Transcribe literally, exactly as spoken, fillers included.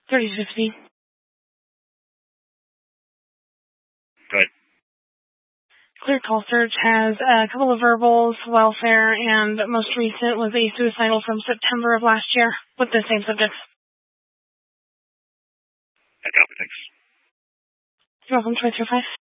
thirty fifty. Go ahead. Clear call search has a couple of verbals, welfare, and most recent was a suicidal from September of last year with the same subjects. I copy, thanks. You're welcome, twenty-two oh five.